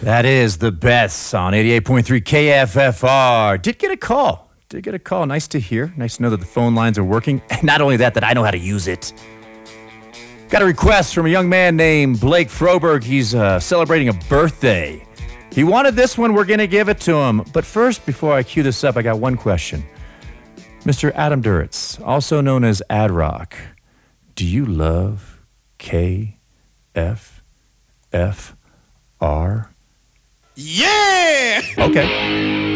That is the best on 88.3 KFFR. Did get a call. Nice to hear. Nice to know that the phone lines are working. And not only that I know how to use it. Got a request from a young man named Blake Froberg. He's celebrating a birthday. He wanted this one. We're going to give it to him. But first, before I cue this up, I got one question. Mr. Adam Duritz, also known as Ad Rock, do you love KFFR? Yeah! Okay.